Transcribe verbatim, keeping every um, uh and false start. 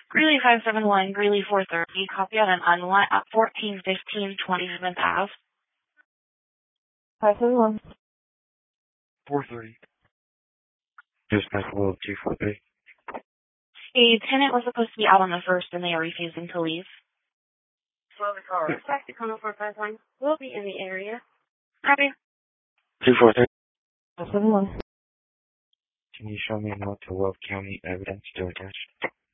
Greeley five seven one, Greeley four thirty, copy on an unlock at fourteen fifteen twenty-seventh Ave. five seven one. four thirty. Dispatch will two four three. A tenant was supposed to be out on the first and they are refusing to leave. Well, the car. Back to Cono four five one. We'll be in the area. Copy. two four three. five seven one. Can you show me a note to Love County evidence to attach?